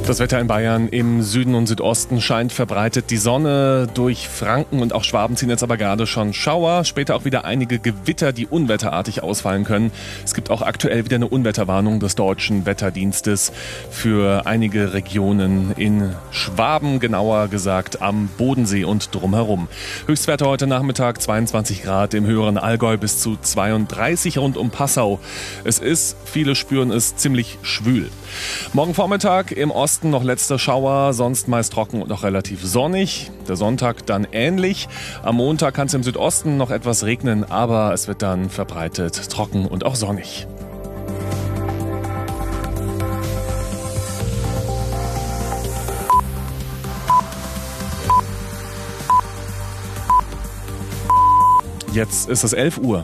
Das Wetter in Bayern im Süden und Südosten scheint verbreitet die Sonne. Durch Franken und auch Schwaben ziehen jetzt aber gerade schon Schauer. Später auch wieder einige Gewitter, die unwetterartig ausfallen können. Es gibt auch aktuell wieder eine Unwetterwarnung des Deutschen Wetterdienstes für einige Regionen in Schwaben, genauer gesagt am Bodensee und drumherum. Höchstwerte heute Nachmittag 22 Grad, im höheren Allgäu bis zu 32 rund um Passau. Es ist, viele spüren es, ziemlich schwül. Morgen Vormittag im Osten noch letzter Schauer, sonst meist trocken und noch relativ sonnig. Der Sonntag dann ähnlich. Am Montag kann es im Südosten noch etwas regnen, aber es wird dann verbreitet trocken und auch sonnig. Jetzt ist es 11 Uhr.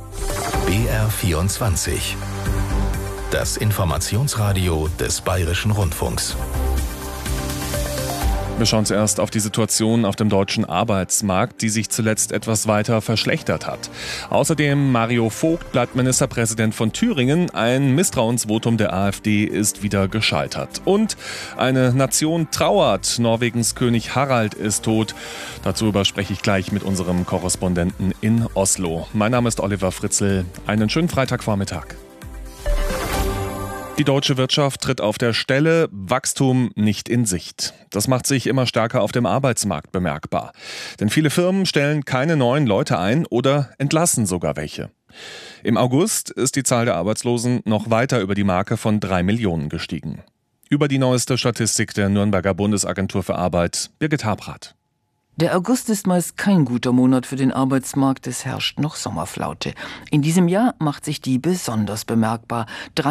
BR24. Das Informationsradio des Bayerischen Rundfunks. Wir schauen zuerst auf die Situation auf dem deutschen Arbeitsmarkt, die sich zuletzt etwas weiter verschlechtert hat. Außerdem Mario Vogt bleibt Ministerpräsident von Thüringen. Ein Misstrauensvotum der AfD ist wieder gescheitert. Und eine Nation trauert. Norwegens König Harald ist tot. Dazu spreche ich gleich mit unserem Korrespondenten in Oslo. Mein Name ist Oliver Fritzl. Einen schönen Freitagvormittag. Die deutsche Wirtschaft tritt auf der Stelle, Wachstum nicht in Sicht. Das macht sich immer stärker auf dem Arbeitsmarkt bemerkbar. Denn viele Firmen stellen keine neuen Leute ein oder entlassen sogar welche. Im August ist die Zahl der Arbeitslosen noch weiter über die Marke von 3 Millionen gestiegen. Über die neueste Statistik der Nürnberger Bundesagentur für Arbeit, Birgit Habrath. Der August ist meist kein guter Monat für den Arbeitsmarkt, es herrscht noch Sommerflaute. In diesem Jahr macht sich die besonders bemerkbar.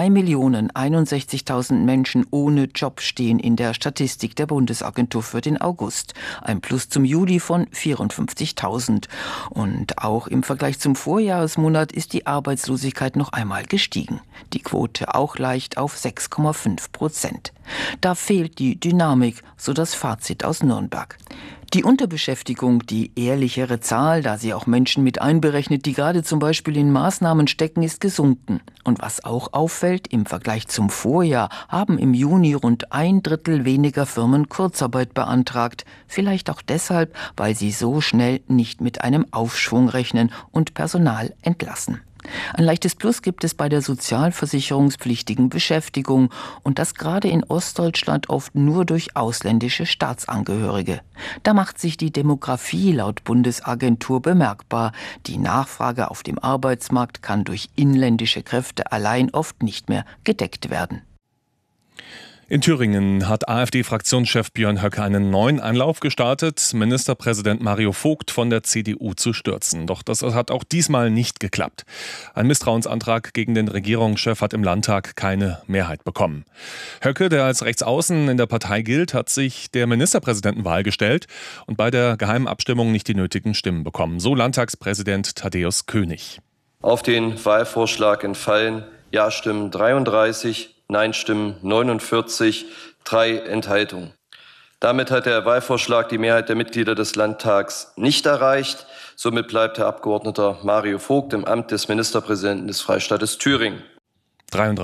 3.061.000 Menschen ohne Job stehen in der Statistik der Bundesagentur für den August. Ein Plus zum Juli von 54.000. Und auch im Vergleich zum Vorjahresmonat ist die Arbeitslosigkeit noch einmal gestiegen. Die Quote auch leicht auf 6,5%. Da fehlt die Dynamik, so das Fazit aus Nürnberg. Die Unterbeschäftigung, die ehrlichere Zahl, da sie auch Menschen mit einberechnet, die gerade zum Beispiel in Maßnahmen stecken, ist gesunken. Und was auch auffällt, im Vergleich zum Vorjahr haben im Juni rund 1/3 weniger Firmen Kurzarbeit beantragt. Vielleicht auch deshalb, weil sie so schnell nicht mit einem Aufschwung rechnen und Personal entlassen. Ein leichtes Plus gibt es bei der sozialversicherungspflichtigen Beschäftigung und das gerade in Ostdeutschland oft nur durch ausländische Staatsangehörige. Da macht sich die Demografie laut Bundesagentur bemerkbar. Die Nachfrage auf dem Arbeitsmarkt kann durch inländische Kräfte allein oft nicht mehr gedeckt werden. In Thüringen hat AfD-Fraktionschef Björn Höcke einen neuen Einlauf gestartet, Ministerpräsident Mario Vogt von der CDU zu stürzen. Doch das hat auch diesmal nicht geklappt. Ein Misstrauensantrag gegen den Regierungschef hat im Landtag keine Mehrheit bekommen. Höcke, der als Rechtsaußen in der Partei gilt, hat sich der Ministerpräsidentenwahl gestellt und bei der geheimen Abstimmung nicht die nötigen Stimmen bekommen. So Landtagspräsident Thaddäus König. Auf den Wahlvorschlag entfallen Ja-Stimmen 33, Nein-Stimmen 49, 3 Enthaltungen. Damit hat der Wahlvorschlag die Mehrheit der Mitglieder des Landtags nicht erreicht. Somit bleibt Herr Abgeordneter Mario Vogt im Amt des Ministerpräsidenten des Freistaates Thüringen.